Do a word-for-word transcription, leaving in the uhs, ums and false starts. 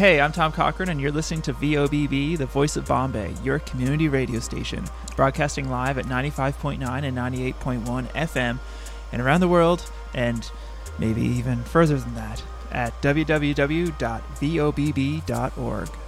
Hey, I'm Tom Cochran, and you're listening to V O B B, the voice of Bombay, your community radio station, broadcasting live at ninety-five point nine and ninety-eight point one F M, and around the world, and maybe even further than that, at w w w dot v o b b dot org.